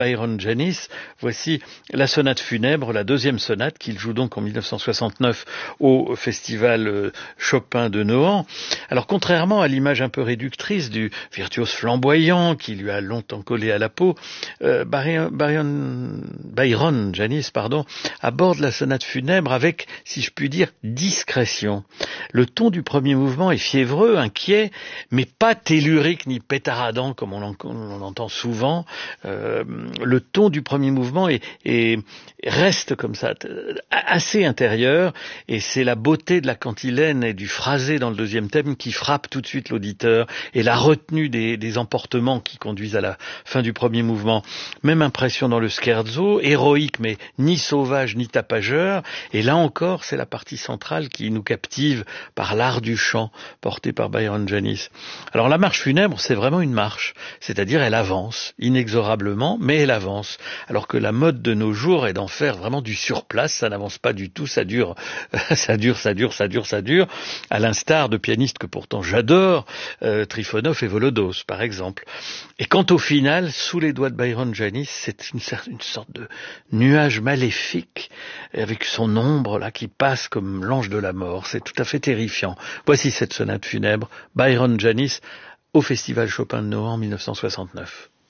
Byron Janis, voici la sonate funèbre, la deuxième sonate qu'il joue donc en 1969 au festival Chopin de Nohant. Alors contrairement à l'image un peu réductrice du virtuose flamboyant qui lui a longtemps collé à la peau, Byron Janis aborde la sonate funèbre avec, si je puis dire, discrétion. Le ton du premier mouvement est fiévreux, inquiet, mais pas tellurique ni pétaradant comme on entend souvent. Le ton du premier mouvement reste comme ça, assez intérieur, et c'est la beauté de la cantilène et du phrasé dans le deuxième thème qui frappe tout de suite l'auditeur, et la retenue des emportements qui conduisent à la fin du premier mouvement. Même impression dans le scherzo, héroïque mais ni sauvage ni tapageur, et là encore c'est la partie centrale qui nous captive par l'art du chant porté par Byron Janis. Alors la marche funèbre, c'est vraiment une marche, c'est-à-dire elle avance inexorablement, mais elle avance, alors que la mode de nos jours est d'en faire vraiment du surplace, ça n'avance pas du tout, ça dure, à l'instar de pianistes que pourtant j'adore, Trifonov et Volodos par exemple. Et quant au final, sous les doigts de Byron Janis, c'est une sorte de nuage maléfique, avec son ombre là qui passe comme l'ange de la mort, c'est tout à fait terrifiant. Voici cette sonate funèbre, Byron Janis, au Festival Chopin de Nohant en 1969.